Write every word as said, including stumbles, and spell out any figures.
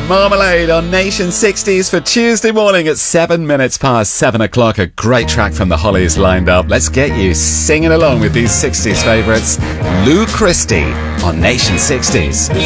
Marmalade on Nation sixties for Tuesday morning at seven minutes past seven o'clock. A great track from the Hollies lined up. Let's get you singing along with these sixties favourites. Lou Christie on Nation sixties.